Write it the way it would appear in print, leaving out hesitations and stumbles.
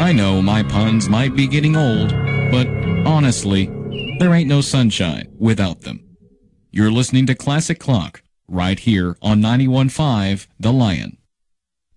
I know my puns might be getting old, but honestly, there ain't no sunshine without them. You're listening to Classic Clock, right here on 91.5 The Lion.